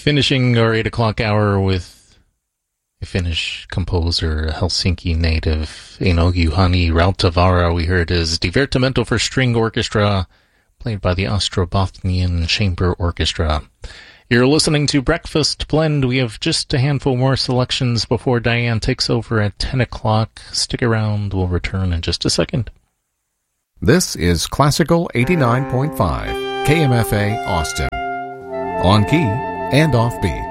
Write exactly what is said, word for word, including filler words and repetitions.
Finishing our eight o'clock hour with a Finnish composer, a Helsinki native, Eino Juhani Rautavaara. We heard his Divertimento for String Orchestra, played by the Ostrobothnian Chamber Orchestra. You're listening to Breakfast Blend. We have just a handful more selections before Diane takes over at ten o'clock. Stick around. We'll return in just a second. This is Classical eighty-nine point five, K M F A Austin. On key and off beat.